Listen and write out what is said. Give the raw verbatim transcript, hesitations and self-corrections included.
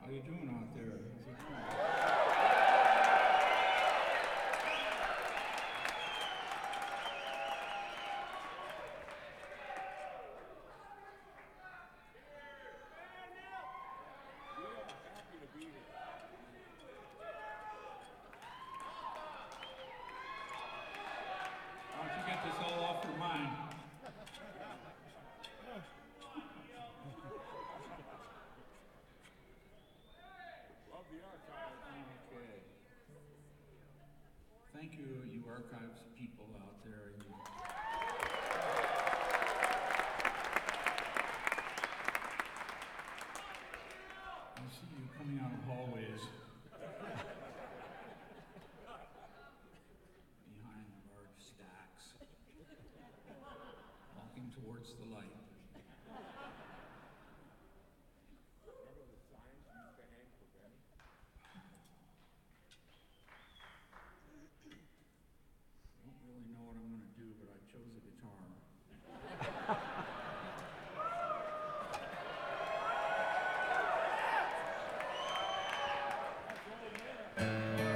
How you doing out there? How's it going? Why don't you get this all off your mind? Love the archive. Okay. Thank you, you archives people out there. You... I see you coming out of hallways behind large stacks, walking towards the light.